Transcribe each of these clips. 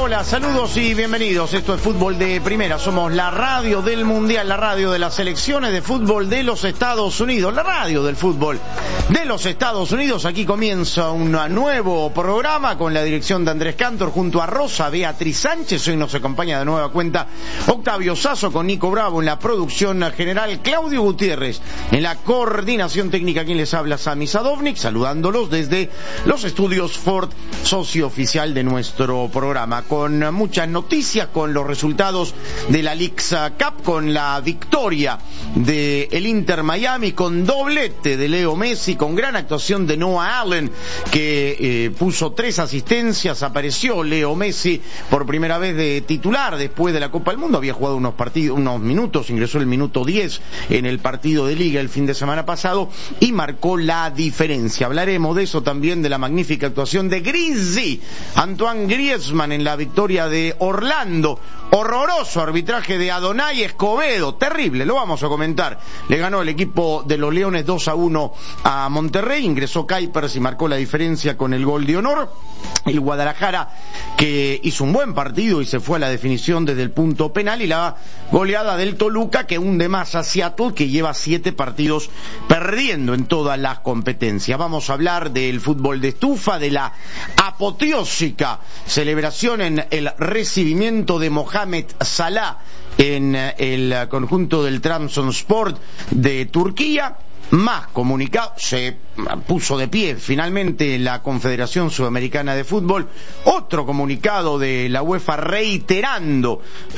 Hola, saludos y bienvenidos. Esto es Fútbol de Primera. Somos la radio del Mundial, la radio de las selecciones de fútbol de los Estados Unidos, la radio del fútbol de los Estados Unidos. Aquí comienza un nuevo programa con la dirección de Andrés Cantor junto a Rosa Beatriz Sánchez. Hoy nos acompaña de nueva cuenta Octavio Sazo con Nico Bravo en la producción general, Claudio Gutiérrez en la coordinación técnica. Quien les habla, Sami Sadovnik, saludándolos desde los estudios Ford, socio oficial de nuestro programa, con muchas noticias, con los resultados de la Leagues Cup, con la victoria del Inter Miami, con doblete de Leo Messi, con gran actuación de Noah Allen, que puso 3 asistencias. Apareció Leo Messi por primera vez de titular después de la Copa del Mundo. Había jugado unos minutos, ingresó el minuto 10 en el partido de Liga el fin de semana pasado y marcó la diferencia. Hablaremos de eso también, de la magnífica actuación de Griezmann, Antoine Griezmann, en la victoria de Orlando. Horroroso arbitraje de Adonai Escobedo, terrible, lo vamos a comentar. Le ganó el equipo de los Leones 2-1 a Monterrey, ingresó Kuipers y marcó la diferencia con el gol de honor. El Guadalajara, que hizo un buen partido y se fue a la definición desde el punto penal, y la goleada del Toluca, que hunde más a Seattle, que lleva 7 partidos perdiendo en todas las competencias. Vamos a hablar del fútbol de estufa, de la apoteósica celebración en el recibimiento de Mohamed Salah en el conjunto del Trabzonspor de Turquía. Más comunicado, se puso de pie finalmente la Confederación Sudamericana de Fútbol, otro comunicado de la UEFA reiterando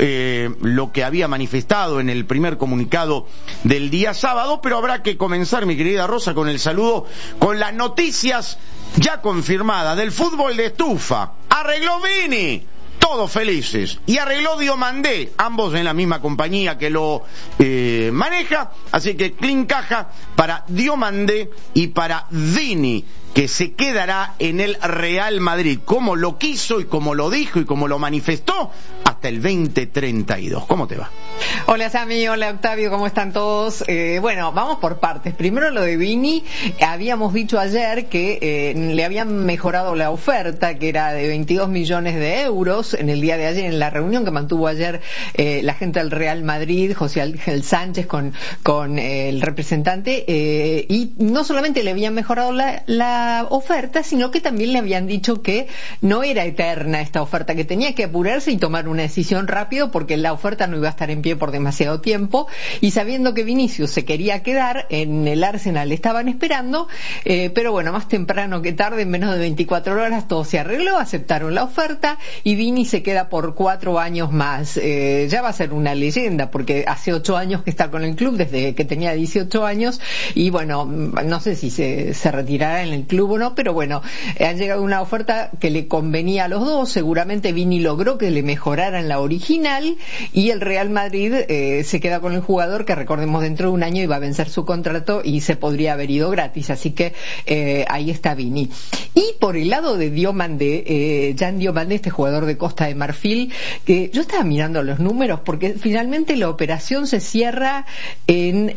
lo que había manifestado en el primer comunicado del día sábado. Pero habrá que comenzar, mi querida Rosa, con el saludo, con las noticias ya confirmadas del fútbol de estufa. Arregló Vini, todos felices, y arregló Diomandé, ambos en la misma compañía que lo maneja, así que clean caja para Diomandé y para Vini, que se quedará en el Real Madrid, como lo quiso y como lo dijo y como lo manifestó, hasta el 2032. ¿Cómo te va? Hola Sami, hola Octavio, ¿cómo están todos? Bueno, vamos por partes. Primero lo de Vini. Habíamos dicho ayer que le habían mejorado la oferta, que era de 22 millones de euros en el día de ayer, en la reunión que mantuvo ayer la gente del Real Madrid, José Ángel Sánchez con el representante, y no solamente le habían mejorado la oferta, sino que también le habían dicho que no era eterna esta oferta, que tenía que apurarse y tomar una decisión rápido, porque la oferta no iba a estar en pie por demasiado tiempo, y sabiendo que Vinicius se quería quedar en el Arsenal, estaban esperando, pero bueno, más temprano que tarde, en menos de 24 horas todo se arregló, aceptaron la oferta y Vini se queda por 4 años más. Ya va a ser una leyenda, porque hace 8 años que está con el club, desde que tenía 18 años, y bueno, no sé si se retirará en el club o no, pero bueno, han llegado a una oferta que le convenía a los dos. Seguramente Vini logró que le mejoraran la original, y el Real Madrid se queda con el jugador, que recordemos dentro de un año iba a vencer su contrato y se podría haber ido gratis, así que ahí está Vini. Y por el lado de Diomandé, Jan Diomandé, este jugador de Costa de Marfil, yo estaba mirando los números, porque finalmente la operación se cierra en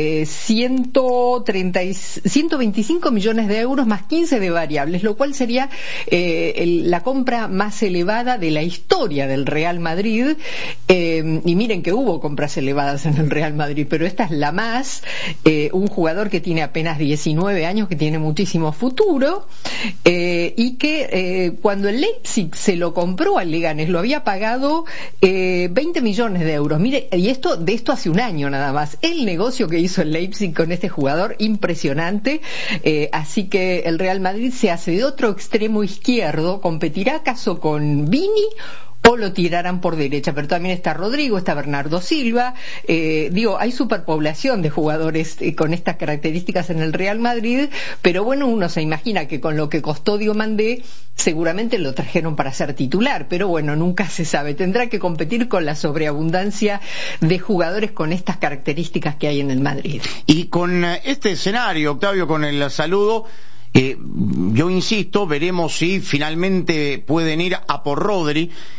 125 millones de euros más 15 de variables, lo cual sería la compra más elevada de la historia del Real Madrid. Y miren que hubo compras elevadas en el Real Madrid, pero esta es la más. Un jugador que tiene apenas 19 años, que tiene muchísimo futuro, y que cuando el Leipzig se lo compró al Leganés lo había pagado 20 millones de euros. Mire, y de esto hace un año nada más. El negocio que hizo el Leipzig con este jugador, impresionante. Así que el Real Madrid se hace de otro extremo izquierdo. ¿Competirá acaso con Vini o lo tirarán por derecha? Pero también está Rodrigo, está Bernardo Silva. Hay superpoblación de jugadores con estas características en el Real Madrid, pero bueno, uno se imagina que con lo que costó Diomandé seguramente lo trajeron para ser titular, pero bueno, nunca se sabe. Tendrá que competir con la sobreabundancia de jugadores con estas características que hay en el Madrid. Y con este escenario, Octavio, con el saludo, yo insisto, veremos si finalmente pueden ir a por Rodri.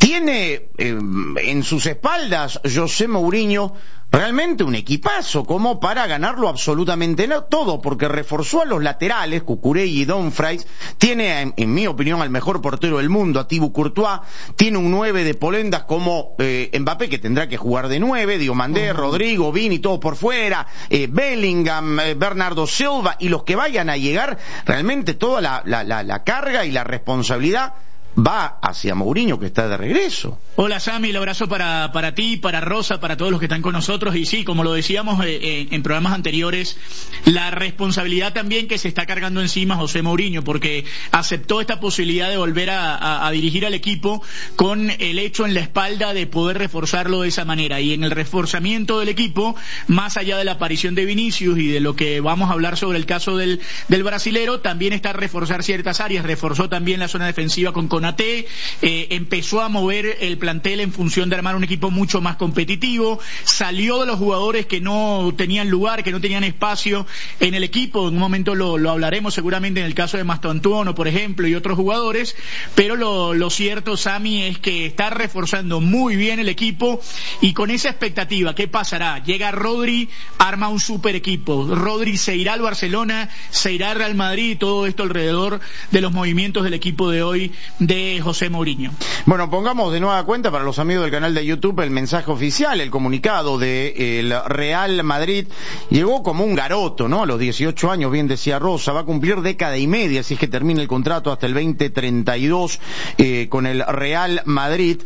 tiene en sus espaldas José Mourinho realmente un equipazo como para ganarlo absolutamente todo, porque reforzó a los laterales, Cucurella y Dumfries, tiene, en mi opinión, al mejor portero del mundo, a Thibaut Courtois, tiene un 9 de polendas como Mbappé, que tendrá que jugar de 9, Diomandé, Rodrigo, Vini, todo por fuera, Bellingham, Bernardo Silva, y los que vayan a llegar, realmente toda la carga y la responsabilidad va hacia Mourinho, que está de regreso. Hola Sammy, el abrazo para ti, para Rosa, para todos los que están con nosotros. Y sí, como lo decíamos en programas anteriores, la responsabilidad también que se está cargando encima José Mourinho, porque aceptó esta posibilidad de volver a dirigir al equipo con el hecho en la espalda de poder reforzarlo de esa manera. Y en el reforzamiento del equipo, más allá de la aparición de Vinicius y de lo que vamos a hablar sobre el caso del brasilero, también está reforzar ciertas áreas. Reforzó también la zona defensiva con Konaté, empezó a mover el plantel en función de armar un equipo mucho más competitivo, salió de los jugadores que no tenían lugar, que no tenían espacio en el equipo. En un momento lo hablaremos seguramente en el caso de Mastantuono, por ejemplo, y otros jugadores, pero lo cierto, Sammy, es que está reforzando muy bien el equipo y con esa expectativa. ¿Qué pasará? Llega Rodri, arma un super equipo. Rodri se irá al Barcelona, se irá al Real Madrid, y todo esto alrededor de los movimientos del equipo de hoy de José Mourinho. Bueno, pongamos de nueva cuenta para los amigos del canal de YouTube el mensaje oficial, el comunicado del Real Madrid. Llegó como un garoto, ¿no? A los 18 años, bien decía Rosa, va a cumplir década y media, si es que termina el contrato hasta el 2032 con el Real Madrid.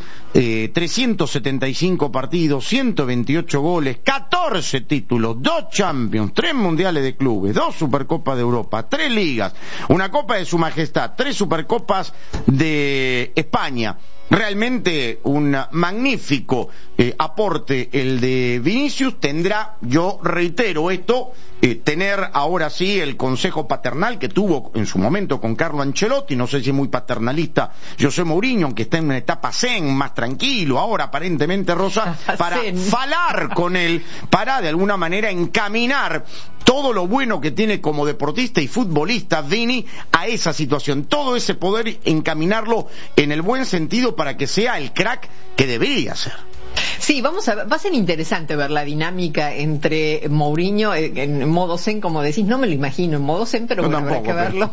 375 partidos, 128 goles, 14 títulos, 2 Champions, 3 Mundiales de Clubes, 2 Supercopas de Europa, 3 Ligas, una Copa de Su Majestad, 3 Supercopas de España. Realmente un magnífico aporte el de Vinicius. Tendrá, yo reitero esto, tener ahora sí el consejo paternal que tuvo en su momento con Carlo Ancelotti. No sé si es muy paternalista José Mourinho, aunque está en una etapa zen, más tranquilo ahora aparentemente, Rosa, para falar con él, para de alguna manera encaminar todo lo bueno que tiene como deportista y futbolista Vini a esa situación, todo ese poder encaminarlo en el buen sentido para que sea el crack que debería ser. Sí, va a ser interesante ver la dinámica entre Mourinho en modo zen, como decís. No me lo imagino en modo zen, pero bueno, habrá que verlo.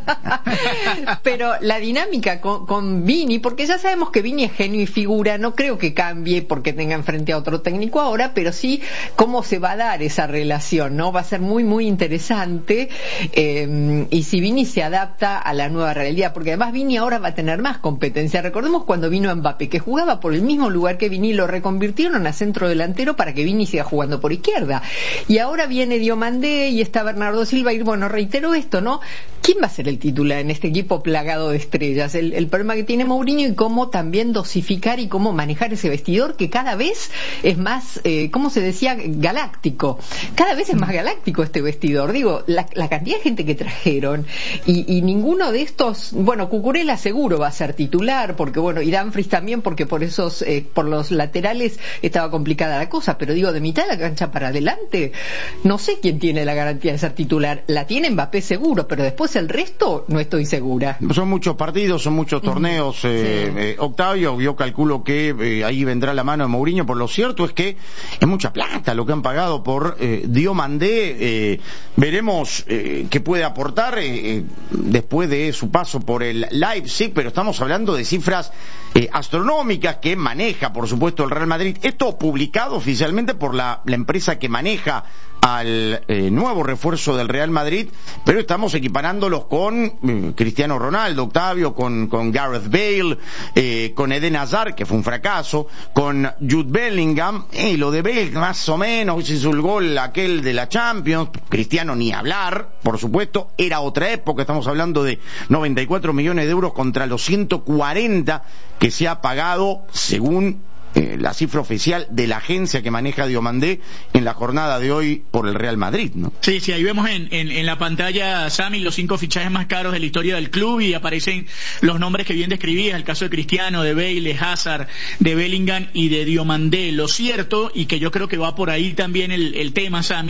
Pero la dinámica con Vini, porque ya sabemos que Vini es genio y figura, no creo que cambie porque tenga enfrente a otro técnico ahora, pero sí cómo se va a dar esa relación, ¿no? Va a ser muy, muy interesante, y si Vini se adapta a la nueva realidad, porque además Vini ahora va a tener más competencia. Recordemos cuando vino Mbappé, que jugaba por el mismo lugar que Vini, lo reconvirtieron a centro delantero para que Vini siga jugando por izquierda. Y ahora viene Diomandé y está Bernardo Silva, y bueno, reitero esto, ¿no? ¿Quién va a ser el titular en este equipo plagado de estrellas? El problema que tiene Mourinho y cómo también dosificar y cómo manejar ese vestidor que cada vez es más, ¿cómo se decía? Galáctico. Cada vez es más galáctico este vestidor. Digo, la cantidad de gente que trajeron y ninguno de estos, bueno, Cucurella seguro va a ser titular, porque bueno, y Dumfries también, porque por esos, por los laterales estaba complicada la cosa, pero digo, de mitad de la cancha para adelante, no sé quién tiene la garantía de ser titular. La tiene Mbappé seguro, pero después el resto no estoy segura. Son muchos partidos, son muchos torneos, sí. Octavio, yo calculo que ahí vendrá la mano de Mourinho, por lo cierto es que es mucha plata lo que han pagado por Diomandé. Veremos qué puede aportar después de su paso por el Leipzig, pero estamos hablando de cifras astronómicas que maneja, por supuesto, el Real Madrid. Esto publicado oficialmente por la empresa que maneja al nuevo refuerzo del Real Madrid, pero estamos equiparándolos con Cristiano Ronaldo, Octavio, con Gareth Bale, con Eden Hazard, que fue un fracaso, con Jude Bellingham, y lo de Bale más o menos, hizo el gol aquel de la Champions. Cristiano ni hablar, por supuesto, era otra época, estamos hablando de 94 millones de euros contra los 140 que se ha pagado según la cifra oficial de la agencia que maneja Diomandé en la jornada de hoy por el Real Madrid, ¿no? Sí, ahí vemos en la pantalla, Sammy, los 5 fichajes más caros de la historia del club, y aparecen los nombres que bien describías, el caso de Cristiano, de Bale, de Hazard, de Bellingham y de Diomandé. Lo cierto, y que yo creo que va por ahí también el tema, Sammy,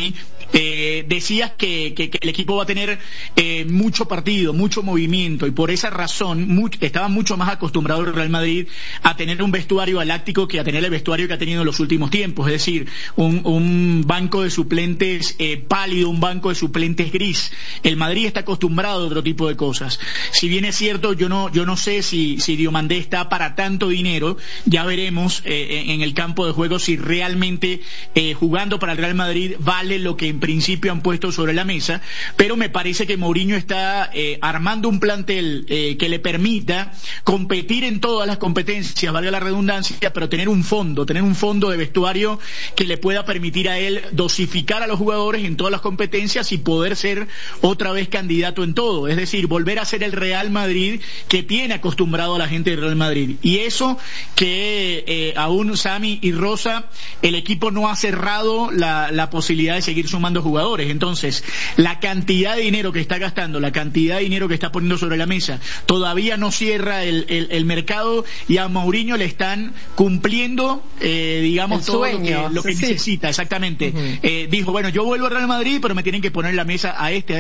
Decías que el equipo va a tener mucho partido, mucho movimiento, y por esa razón estaba mucho más acostumbrado el Real Madrid a tener un vestuario galáctico que a tener el vestuario que ha tenido en los últimos tiempos, es decir, un banco de suplentes pálido, un banco de suplentes gris. El Madrid está acostumbrado a otro tipo de cosas. Si bien es cierto, yo no sé si Diomandé está para tanto dinero. Ya veremos en el campo de juego si realmente jugando para el Real Madrid vale lo que en principio han puesto sobre la mesa, pero me parece que Mourinho está armando un plantel que le permita competir en todas las competencias, valga la redundancia, pero tener un fondo de vestuario que le pueda permitir a él dosificar a los jugadores en todas las competencias y poder ser otra vez candidato en todo, es decir, volver a ser el Real Madrid que tiene acostumbrado a la gente del Real Madrid. Y eso que aún Sami y Rosa, el equipo no ha cerrado la posibilidad de seguir sumando jugadores. Entonces, la cantidad de dinero que está gastando, la cantidad de dinero que está poniendo sobre la mesa, todavía no cierra el mercado, y a Mourinho le están cumpliendo, digamos, todo lo que necesita, exactamente. Dijo, bueno, yo vuelvo al Real Madrid, pero me tienen que poner en la mesa a este.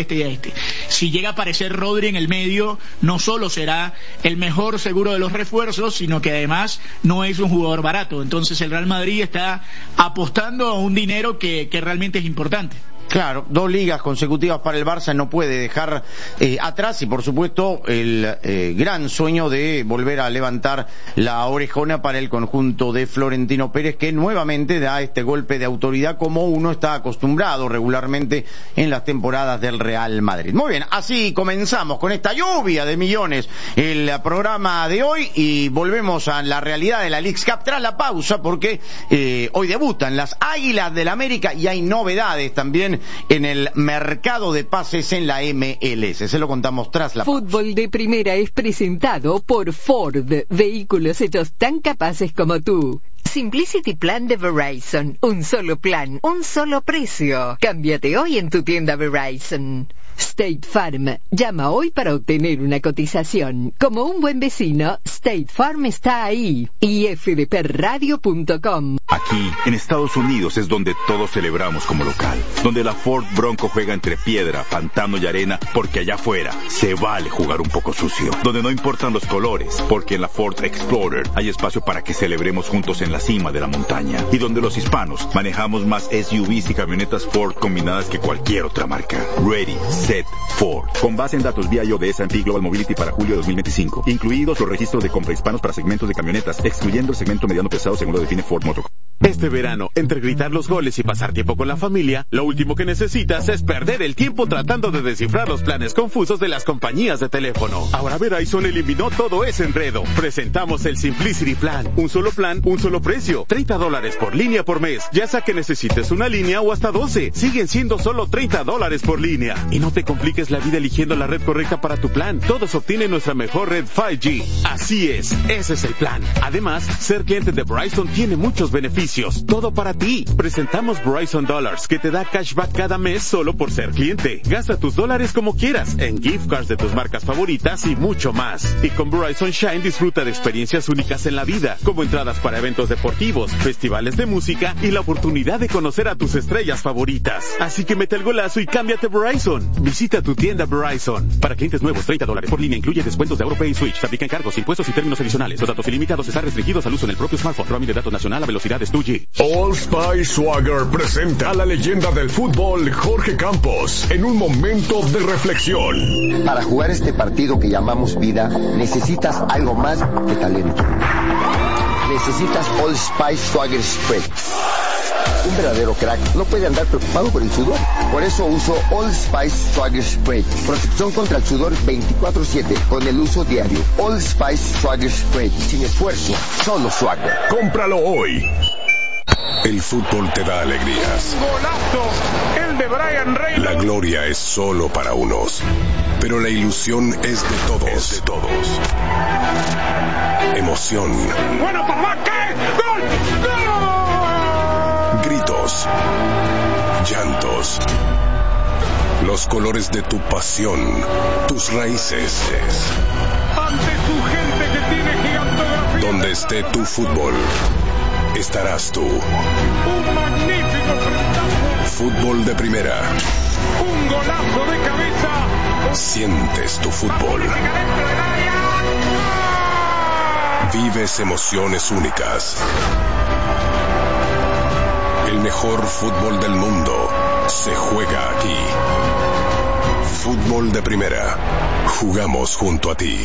Si llega a aparecer Rodri en el medio, no solo será el mejor seguro de los refuerzos, sino que además no es un jugador barato. Entonces el Real Madrid está apostando a un dinero que realmente es importante. Claro, 2 ligas consecutivas para el Barça no puede dejar atrás, y por supuesto el gran sueño de volver a levantar la orejona para el conjunto de Florentino Pérez, que nuevamente da este golpe de autoridad como uno está acostumbrado regularmente en las temporadas del Real Madrid. Muy bien, así comenzamos con esta lluvia de millones el programa de hoy, y volvemos a la realidad de la Leagues Cup tras la pausa, porque hoy debutan las Águilas del América y hay novedades también en el mercado de pases en la MLS. Se lo contamos tras la pausa. Fútbol de Primera es presentado por Ford, vehículos hechos tan capaces como tú. Simplicity Plan de Verizon, un solo plan, un solo precio. Cámbiate hoy en tu tienda Verizon. State Farm, llama hoy para obtener una cotización. Como un buen vecino, State Farm está ahí. Y fdpradio.com. Aquí, en Estados Unidos, es donde todos celebramos como local. Donde la Ford Bronco juega entre piedra, pantano y arena, porque allá afuera se vale jugar un poco sucio. Donde no importan los colores, porque en la Ford Explorer hay espacio para que celebremos juntos en la cima de la montaña. Y donde los hispanos manejamos más SUVs y camionetas Ford combinadas que cualquier otra marca. Ready, Set, Ford. Con base en datos BIO de S&P Global Mobility para julio de 2025. Incluidos los registros de compra hispanos para segmentos de camionetas, excluyendo el segmento mediano pesado según lo define Ford Motor. Este verano, entre gritar los goles y pasar tiempo con la familia, lo último que necesitas es perder el tiempo tratando de descifrar los planes confusos de las compañías de teléfono. Ahora Verizon eliminó todo ese enredo. Presentamos el Simplicity Plan. Un solo plan, un solo precio. $30 por línea por mes. Ya sea que necesites una línea o hasta 12. Siguen siendo solo $30 por línea. Y no te compliques la vida eligiendo la red correcta para tu plan. Todos obtienen nuestra mejor red 5G. Así es, ese es el plan. Además, ser cliente de Verizon tiene muchos beneficios. Todo para ti. Presentamos Verizon Dollars, que te da cashback cada mes solo por ser cliente. Gasta tus dólares como quieras, en gift cards de tus marcas favoritas y mucho más. Y con Verizon Shine disfruta de experiencias únicas en la vida, como entradas para eventos deportivos, festivales de música y la oportunidad de conocer a tus estrellas favoritas. Así que mete el golazo y cámbiate Verizon. Visita tu tienda Verizon. Para clientes nuevos, $30 por línea incluye descuentos de AutoPay y Switch. Se aplican cargos, impuestos y términos adicionales. Los datos ilimitados están restringidos al uso en el propio smartphone. Roaming de datos nacional a velocidades 2G. Old Spice Swagger presenta a la leyenda del fútbol Jorge Campos en un momento de reflexión. Para jugar este partido que llamamos vida, necesitas algo más que talento. Necesitas Old Spice Swagger Spray. Un verdadero crack no puede andar preocupado por el sudor. Por eso uso Old Spice Swagger Spray. Protección contra el sudor 24/7 con el uso diario. Old Spice Swagger Spray. Sin esfuerzo, solo swagger. Cómpralo hoy. El fútbol te da alegrías. ¡Golazo! El de Brian Reynolds. La gloria es solo para unos, pero la ilusión es de todos. Emoción. ¡Bueno, papá! ¿Qué? ¡Gol! ¡Gol! Gritos. Llantos. Los colores de tu pasión. Tus raíces. Ante tu gente que tiene gigantografía. Donde esté tu fútbol, estarás tú. Un magnífico espectáculo. Fútbol de primera. Un golazo de cabeza. Sientes tu fútbol. Vives emociones únicas. El mejor fútbol del mundo se juega aquí. Fútbol de primera. Jugamos junto a ti.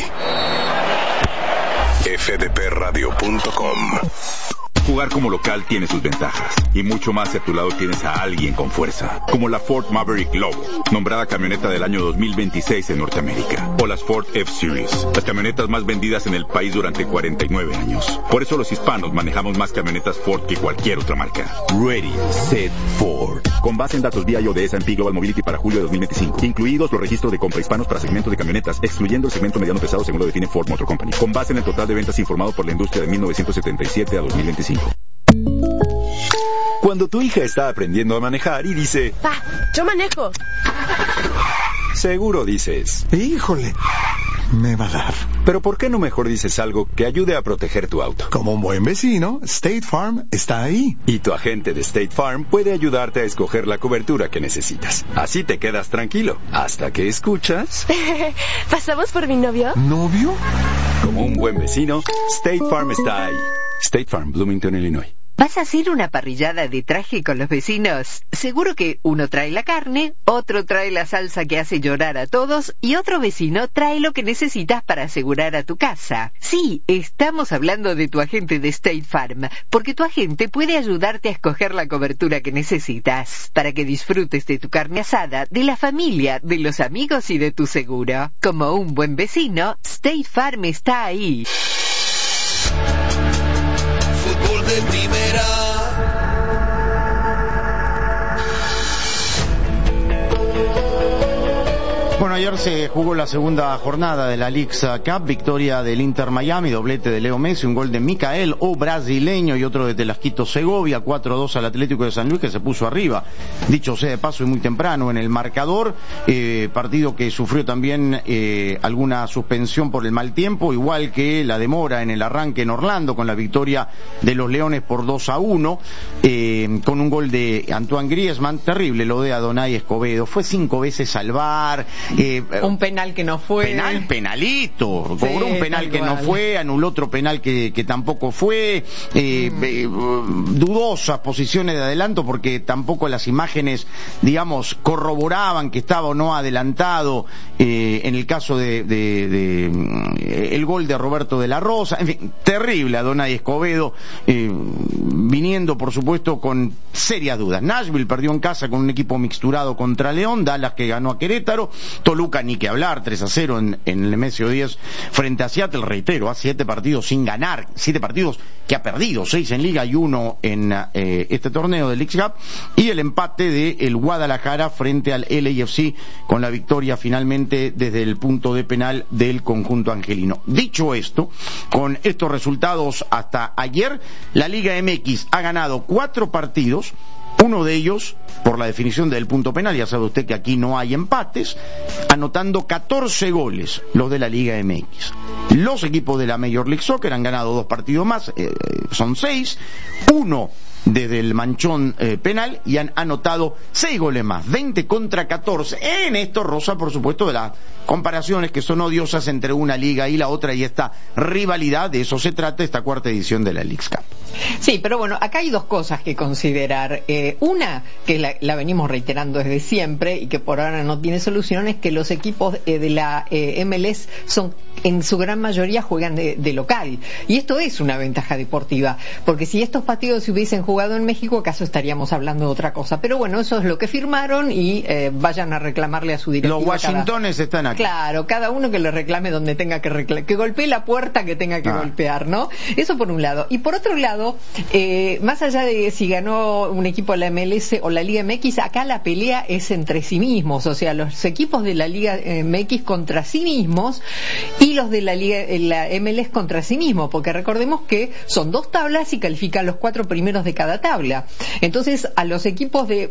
fdpradio.com. Jugar como local tiene sus ventajas, y mucho más si a tu lado tienes a alguien con fuerza, como la Ford Maverick Lobo, nombrada camioneta del año 2026 en Norteamérica, o las Ford F-Series, las camionetas más vendidas en el país durante 49 años. Por eso los hispanos manejamos más camionetas Ford que cualquier otra marca. Ready, Set, Ford. Con base en datos BIO de S&P Global Mobility para julio de 2025, incluidos los registros de compra hispanos para segmentos de camionetas, excluyendo el segmento mediano pesado según lo define Ford Motor Company. Con base en el total de ventas informado por la industria de 1977 a 2025. Cuando tu hija está aprendiendo a manejar y dice: Pa, yo manejo. Seguro dices: híjole, me va a dar. Pero ¿por qué no mejor dices algo que ayude a proteger tu auto? Como un buen vecino, State Farm está ahí. Y tu agente de State Farm puede ayudarte a escoger la cobertura que necesitas. Así te quedas tranquilo, hasta que escuchas... ¿Pasamos por mi novio? ¿Novio? Como un buen vecino, State Farm está ahí. State Farm, Bloomington, Illinois. ¿Vas a hacer una parrillada de traje con los vecinos? Seguro que uno trae la carne, otro trae la salsa que hace llorar a todos y otro vecino trae lo que necesitas para asegurar a tu casa. Sí, estamos hablando de tu agente de State Farm, porque tu agente puede ayudarte a escoger la cobertura que necesitas para que disfrutes de tu carne asada, de la familia, de los amigos y de tu seguro. Como un buen vecino, State Farm está ahí. Fútbol de primera. Bueno, ayer se jugó la segunda jornada de la Leagues Cup, victoria del Inter Miami, doblete de Leo Messi, un gol de Micael, brasileño, y otro de Telasquito Segovia, 4-2 al Atlético de San Luis, que se puso arriba, dicho sea de paso y muy temprano en el marcador, partido que sufrió también alguna suspensión por el mal tiempo, igual que la demora en el arranque en Orlando, con la victoria de los Leones por 2-1, con un gol de Antoine Griezmann, terrible lo de Adonai Escobedo, fue 5 veces al VAR, un penal que no fue. Penalito. Cobró un penal que no fue, anuló otro penal que tampoco fue. Dudosas posiciones de adelanto porque tampoco las imágenes, digamos, corroboraban que estaba o no adelantado en el caso de el gol de Roberto de la Rosa. En fin, terrible Adonai Escobedo, viniendo, por supuesto, con serias dudas. Nashville perdió en casa con un equipo mixturado contra León, Dallas que ganó a Querétaro, Toluca ni que hablar, 3-0 en el MSO10 frente a Seattle, reitero, a 7 partidos sin ganar, 7 partidos que ha perdido, 6 en Liga y 1 en este torneo del Leagues Cup, y el empate de el Guadalajara frente al LAFC con la victoria finalmente desde el punto de penal del conjunto angelino. Dicho esto, con estos resultados hasta ayer, la Liga MX ha ganado 4 partidos, uno de ellos por la definición del punto penal, ya sabe usted que aquí no hay empates, anotando 14 goles los de la Liga MX. Los equipos de la Major League Soccer han ganado 2 partidos más, son 6, uno desde el manchón penal, y han anotado 6 goles más, 20 contra 14. En esto roza, por supuesto, de las comparaciones que son odiosas entre una liga y la otra, y esta rivalidad, de eso se trata esta cuarta edición de la Leagues Cup. Sí, pero bueno, acá hay 2 cosas que considerar. Una, que la venimos reiterando desde siempre y que por ahora no tiene solución, es que los equipos de la MLS son, en su gran mayoría, juegan de local. Y esto es una ventaja deportiva, porque si estos partidos se hubiesen jugado en México, acaso estaríamos hablando de otra cosa. Pero bueno, eso es lo que firmaron, y vayan a reclamarle a su directiva. Los Washingtones están aquí. Claro, cada uno que le reclame donde tenga que reclamar, que golpee la puerta que tenga que golpear, ¿no? Eso por un lado. Y por otro lado, más allá de si ganó un equipo de la MLS o la Liga MX, acá la pelea es entre sí mismos, o sea, los equipos de la Liga MX contra sí mismos y los de la MLS contra sí mismos, porque recordemos que son 2 tablas y califican los 4 primeros de cada tabla. Entonces, a los equipos de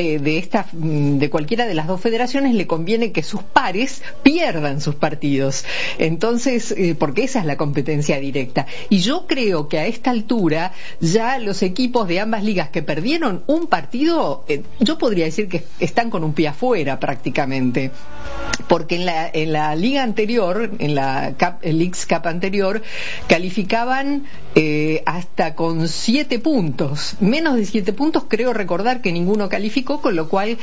cualquiera de las 2 federaciones le conviene que sus pares pierdan sus partidos. Entonces, porque esa es la competencia directa. Y yo creo que a esta altura liga, ya los equipos de ambas ligas que perdieron un partido, yo podría decir que están con un pie afuera prácticamente, porque en la liga anterior, en la Leagues Cup anterior, calificaban hasta con 7 puntos, menos de 7 puntos creo recordar que ninguno calificó, con lo cual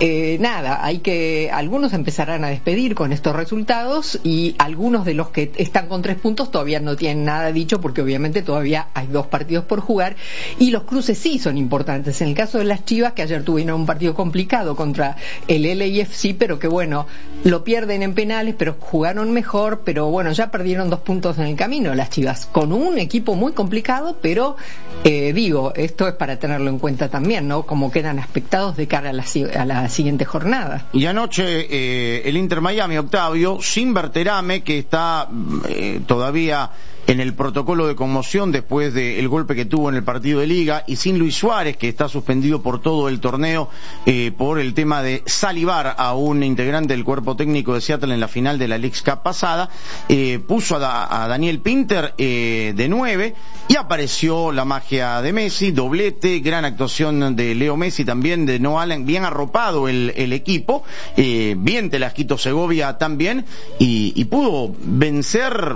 algunos empezarán a despedir con estos resultados, y algunos de los que están con 3 puntos todavía no tienen nada dicho, porque obviamente todavía hay 2 partidos por jugar, y los cruces sí son importantes. En el caso de las Chivas, que ayer tuvieron un partido complicado contra el LAFC, pero que bueno, lo pierden en penales, pero jugaron mejor, pero bueno, ya perdieron 2 puntos en el camino las Chivas, con un equipo muy complicado, pero esto es para tenerlo en cuenta también, ¿no? Como quedan aspectados de cara a la siguiente jornada. Y anoche el Inter Miami, Octavio, sin Berterame, que está todavía en el protocolo de conmoción después del golpe que tuvo en el partido de Liga, y sin Luis Suárez, que está suspendido por todo el torneo por el tema de salivar a un integrante del cuerpo técnico de Seattle en la final de la Leagues Cup pasada, puso a Daniel Pinter de 9, y apareció la magia de Messi, doblete, gran actuación de Leo Messi, también de Noah Allen, bien arropado el equipo, bien Telasquito Segovia también, y pudo vencer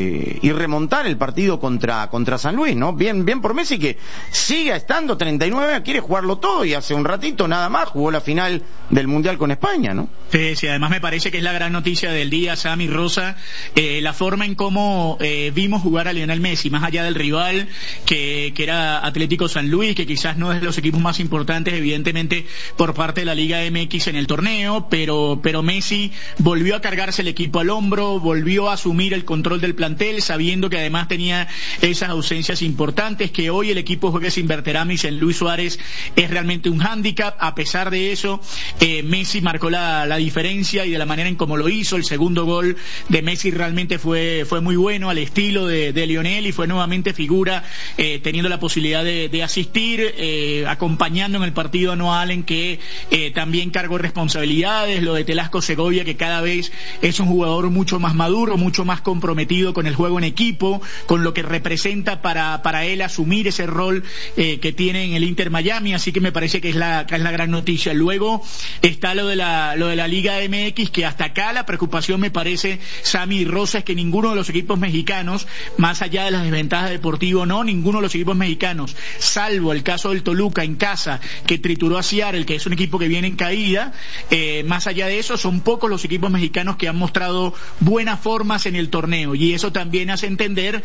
y remontar el partido contra San Luis, ¿no? Bien por Messi, que sigue estando 39, quiere jugarlo todo, y hace un ratito nada más jugó la final del Mundial con España, ¿no? Sí, además me parece que es la gran noticia del día, Sammy, Rosa, la forma en cómo vimos jugar a Lionel Messi, más allá del rival que era Atlético San Luis, que quizás no es de los equipos más importantes, evidentemente, por parte de la Liga MX en el torneo, pero Messi volvió a cargarse el equipo al hombro, volvió a asumir el control del plantel, sabiendo que además tenía esas ausencias importantes, que hoy el equipo juegue sin Berterame y sin Luis Suárez es realmente un hándicap. A pesar de eso, Messi marcó la diferencia, y de la manera en cómo lo hizo. El segundo gol de Messi realmente fue muy bueno, al estilo de Lionel, y fue nuevamente figura, teniendo la posibilidad de asistir, acompañando en el partido a Noah Allen, que también cargó responsabilidades, lo de Telasco Segovia, que cada vez es un jugador mucho más maduro, mucho más comprometido con el juego en equipo, con lo que representa para él asumir ese rol que tiene en el Inter Miami, así que me parece que es la gran noticia. Luego está lo de la Liga MX, que hasta acá la preocupación, me parece, Sammy y Rosa, es que ninguno de los equipos mexicanos, más allá de las desventajas deportivas, ninguno de los equipos mexicanos, salvo el caso del Toluca en casa, que trituró a Seattle, que es un equipo que viene en caída, más allá de eso, son pocos los equipos mexicanos que han mostrado buenas formas en el torneo, y eso también hace entender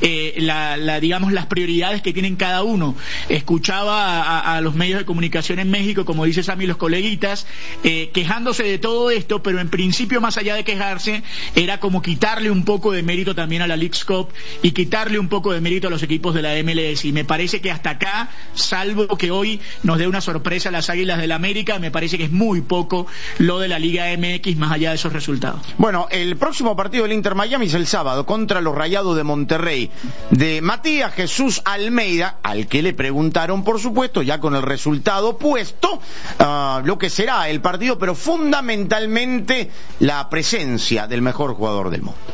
digamos, las prioridades que tienen cada uno. Escuchaba a los medios de comunicación en México, como dice Sammy, los coleguitas, quejándose de todo esto, pero en principio, más allá de quejarse, era como quitarle un poco de mérito también a la Leagues Cup y quitarle un poco de mérito a los equipos de la MLS, y me parece que hasta acá, salvo que hoy nos dé una sorpresa a las Águilas del América, me parece que es muy poco lo de la Liga MX, más allá de esos resultados. Bueno, el próximo partido del Inter Miami es el sábado contra los Rayados de Monterrey, de Matías Jesús Almeida, al que le preguntaron, por supuesto, ya con el resultado puesto, lo que será el partido, pero fundamentalmente la presencia del mejor jugador del mundo.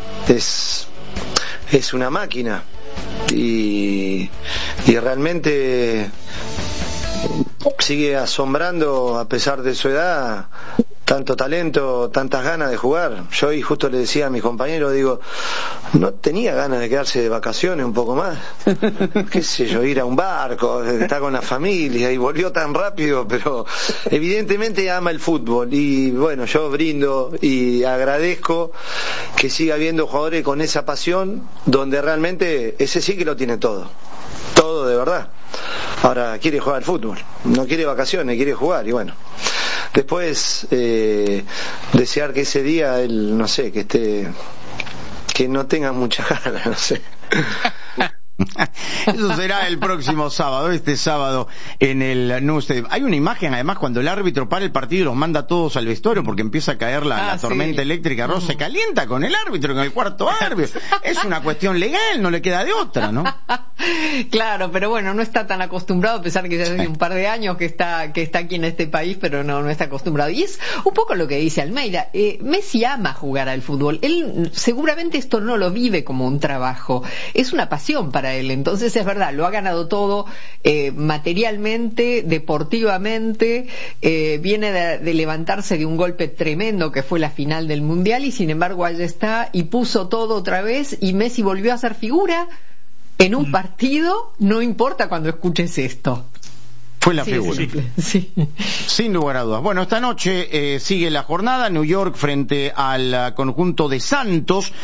Es una máquina, y realmente sigue asombrando a pesar de su edad. Tanto talento, tantas ganas de jugar. Yo hoy justo le decía a mis compañeros, digo, no tenía ganas de quedarse de vacaciones un poco más, qué sé yo, ir a un barco, estar con la familia, y volvió tan rápido, pero evidentemente ama el fútbol, y bueno, yo brindo y agradezco que siga habiendo jugadores con esa pasión, donde realmente ese sí que lo tiene todo de verdad. Ahora quiere jugar al fútbol, no quiere vacaciones, quiere jugar, y bueno, después desear que ese día él, no sé, que no tenga muchas ganas, no sé. Eso será el próximo sábado, este sábado en el Nou Stadium. Hay una imagen, además, cuando el árbitro para el partido y los manda todos al vestuario porque empieza a caer la tormenta eléctrica. Ross se calienta con el árbitro en el cuarto árbitro. Es una cuestión legal, no le queda de otra, ¿no? Claro, pero bueno, no está tan acostumbrado, a pesar que ya hace un par de años que está aquí en este país, pero no está acostumbrado. Y es un poco lo que dice Almeida. Messi ama jugar al fútbol. Él seguramente esto no lo vive como un trabajo, es una pasión para él. Entonces es verdad, lo ha ganado todo materialmente, deportivamente, viene de levantarse de un golpe tremendo que fue la final del Mundial, y sin embargo allá está y puso todo otra vez, y Messi volvió a ser figura en un partido, no importa cuando escuches esto. Fue la figura. Sí. Sin lugar a dudas. Bueno, esta noche sigue la jornada. New York frente al conjunto de Santos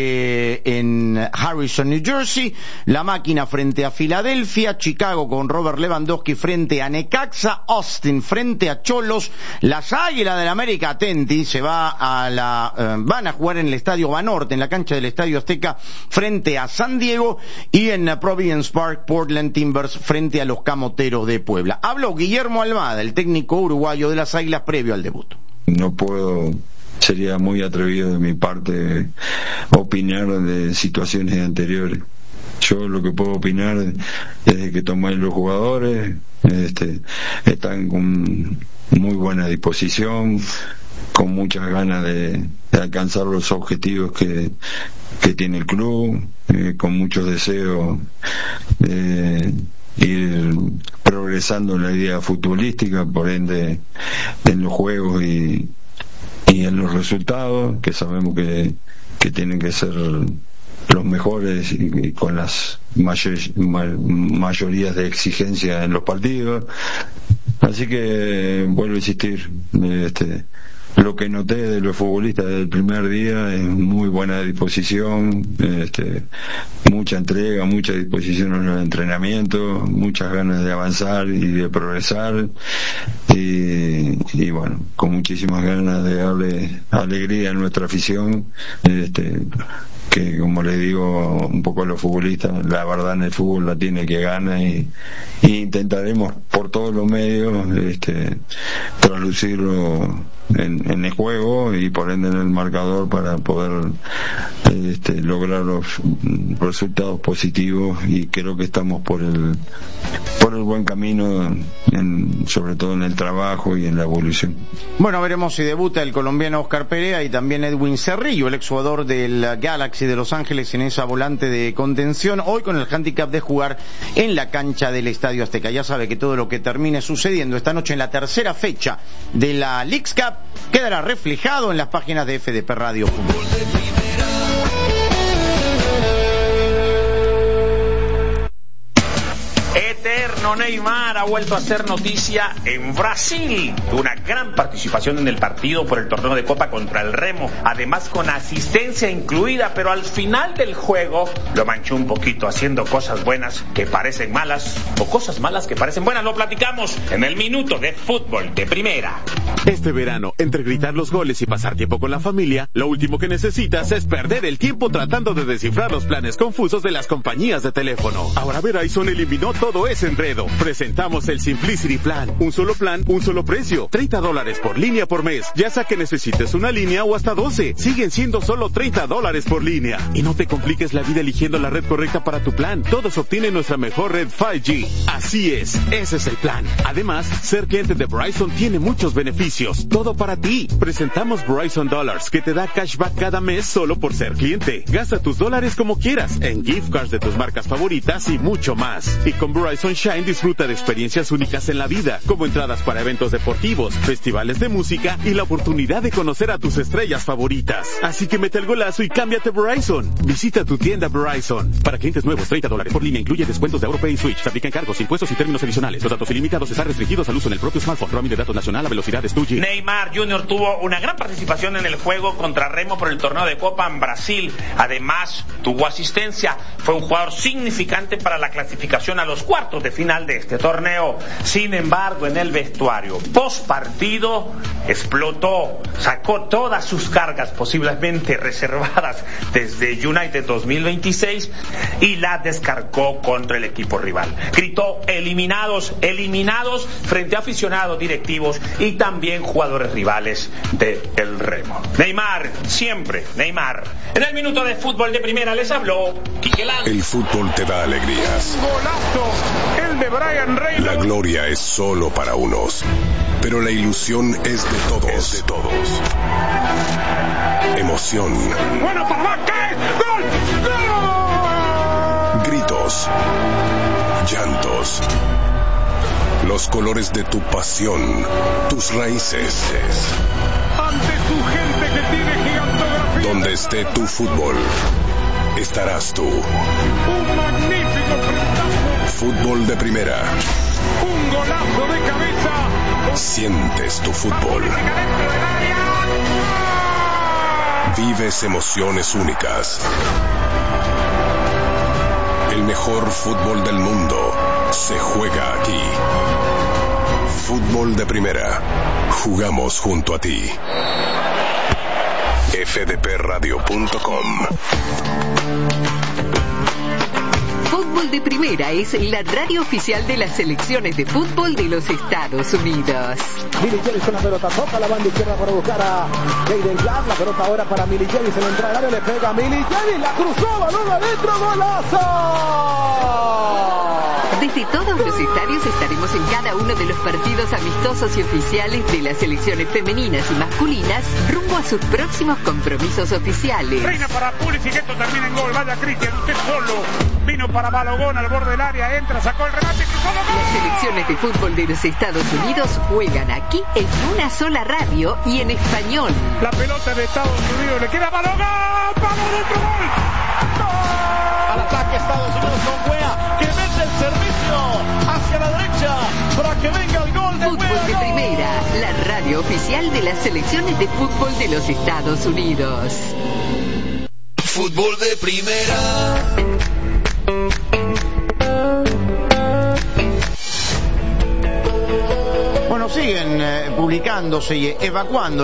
en Harrison, New Jersey. La Máquina frente a Filadelfia. Chicago con Robert Lewandowski frente a Necaxa. Austin frente a Cholos. Las Águilas del América, atenti, van a jugar en el Estadio Banorte, en la cancha del Estadio Azteca, frente a San Diego. Y en Providence Park, Portland Timbers frente a los Camoteros de Puebla. Habló Guillermo Almada, el técnico uruguayo de las Águilas, previo al debut. No puedo, sería muy atrevido de mi parte opinar de situaciones anteriores. Yo lo que puedo opinar es de que toman los jugadores, están con muy buena disposición, con muchas ganas de alcanzar los objetivos que tiene el club, con muchos deseos de ir progresando en la idea futbolística, por ende en los juegos y en los resultados, que sabemos que tienen que ser los mejores y con las mayorías de exigencia en los partidos. Así que vuelvo a insistir, lo que noté de los futbolistas del primer día es muy buena disposición, mucha entrega, mucha disposición en el entrenamiento, muchas ganas de avanzar y de progresar, y bueno, con muchísimas ganas de darle alegría a nuestra afición, que, como les digo un poco a los futbolistas, la verdad en el fútbol la tiene que gana, y intentaremos por todos los medios traducirlo en el juego y por ende en el marcador, para poder lograr los resultados positivos, y creo que estamos por el buen camino, sobre todo en el trabajo y en la evolución. Bueno, veremos si debuta el colombiano Oscar Perea y también Edwin Cerrillo, el exjugador del Galaxy de Los Ángeles, en esa volante de contención, hoy con el hándicap de jugar en la cancha del Estadio Azteca. Ya sabe que todo lo que termine sucediendo esta noche en la tercera fecha de la Leagues Cup quedará reflejado en las páginas de FDP Radio. Eterno Neymar ha vuelto a ser noticia en Brasil. Una gran participación en el partido por el torneo de Copa contra el Remo, además con asistencia incluida, pero al final del juego lo manchó un poquito, haciendo cosas buenas que parecen malas o cosas malas que parecen buenas. Lo platicamos en el Minuto de Fútbol de Primera. Este verano, entre gritar los goles y pasar tiempo con la familia, lo último que necesitas es perder el tiempo tratando de descifrar los planes confusos de las compañías de teléfono. Ahora Verizon eliminó todo ese enredo. Presentamos el Simplicity Plan. Un solo plan, un solo precio. $30 por línea por mes. Ya sea que necesites una línea o hasta 12. Siguen siendo solo $30 por línea. Y no te compliques la vida eligiendo la red correcta para tu plan. Todos obtienen nuestra mejor red 5G. Así es, ese es el plan. Además, ser cliente de Verizon tiene muchos beneficios. Todo para ti. Presentamos Verizon Dollars, que te da cashback cada mes solo por ser cliente. Gasta tus dólares como quieras, en gift cards de tus marcas favoritas y mucho más. Y con Verizon Shine disfruta de experiencias únicas en la vida, como entradas para eventos deportivos, festivales de música y la oportunidad de conocer a tus estrellas favoritas. Así que mete el golazo y cámbiate Verizon. Visita tu tienda Verizon. Para clientes nuevos, $30 por línea, incluye descuentos de AuroPay y Switch. Se aplican cargos, impuestos y términos adicionales. Los datos ilimitados están restringidos al uso en el propio smartphone. Roaming de datos nacional a velocidades 2G. Neymar Jr. tuvo una gran participación en el juego contra Remo por el torneo de Copa en Brasil. Además, tuvo asistencia. Fue un jugador significante para la clasificación a los cuartos de final final de este torneo. Sin embargo, en el vestuario post partido explotó, sacó todas sus cargas posiblemente reservadas desde United 2026 y las descargó contra el equipo rival. Gritó eliminados, eliminados frente a aficionados, directivos y también jugadores rivales de El Remo. Neymar, siempre Neymar. En el minuto de fútbol de primera les habló Quique Lanz. El fútbol te da alegrías. Golazo, el de Brian Reynolds. La gloria es solo para unos, pero la ilusión es de todos. Emoción. Bueno, para Vázquez. ¡Gol! ¡Gol! Gritos. Llantos. Los colores de tu pasión, tus raíces. Ante tu gente que tiene gigantografía. Donde esté tu fútbol, estarás tú. Un magnífico frentazo. Fútbol de primera. Un golazo de cabeza. Sientes tu fútbol. Vives emociones únicas. El mejor fútbol del mundo se juega aquí. Fútbol de primera. Jugamos junto a ti. fdpradio.com. Fútbol de Primera es la radio oficial de las selecciones de fútbol de los Estados Unidos. Milly Jellis con la pelota, toca la banda izquierda para buscar a Jaden Clark, la pelota ahora para Milly Jellis, en la entrada del área le pega a Milly Jellis, la cruzó, balón adentro, golazo. Desde todos los estadios estaremos en cada uno de los partidos amistosos y oficiales de las selecciones femeninas y masculinas rumbo a sus próximos compromisos oficiales. Reina para Pulisic, esto termina en gol, vaya Cristian, usted solo. Vino para Balogón al borde del área, entra, sacó el remate, cruzó, ¡gol! Las selecciones de fútbol de los Estados Unidos juegan aquí en una sola radio y en español. La pelota de Estados Unidos le queda a Balogón, ¡vamos dentro, gol! Al ataque Estados Unidos con Weah, que mete el servicio hacia la derecha para que venga el gol de Fútbol de Primera, la radio oficial de las selecciones de fútbol de los Estados Unidos. Fútbol de Primera. Bueno, siguen publicándose y evacuando